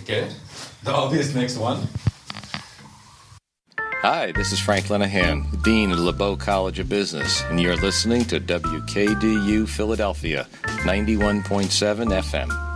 Okay, the obvious next one. Hi, this is Frank Lenahan, Dean of LeBeau College of Business, and you're listening to WKDU Philadelphia, 91.7 FM.